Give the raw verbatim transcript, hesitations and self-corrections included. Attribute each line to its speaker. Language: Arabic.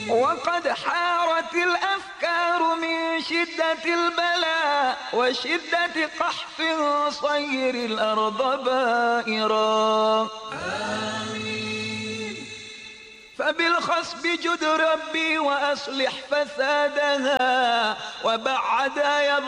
Speaker 1: وقد حارت الأفكار من شدة البلاء وشدة قحف صير الأرض بائرا. آمين. فبالخصب جد ربي وأصلح فسادها وبعدا